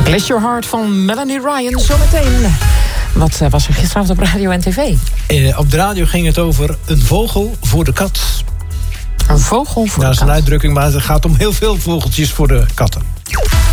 Bless Your Heart van Melanie Ryan. Zometeen. Wat was er gisteravond op radio en tv? Op de radio ging het over een vogel voor de kat. Een vogel voor de kat? Dat is een uitdrukking, maar het gaat om heel veel vogeltjes voor de katten.